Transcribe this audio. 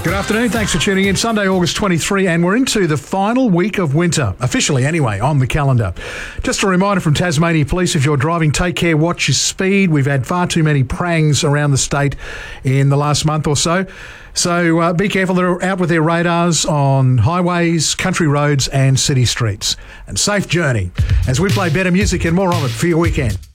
Good afternoon. Thanks for tuning in. Sunday, August 23, and we're into the final week of winter, officially anyway, on the calendar. Just a reminder from Tasmania Police, if you're driving, take care, watch your speed. We've had far too many prangs around the state in the last month or so. So be careful. They're out with their radars on highways, country roads and city streets. And safe journey as we play better music and more of it for your weekend.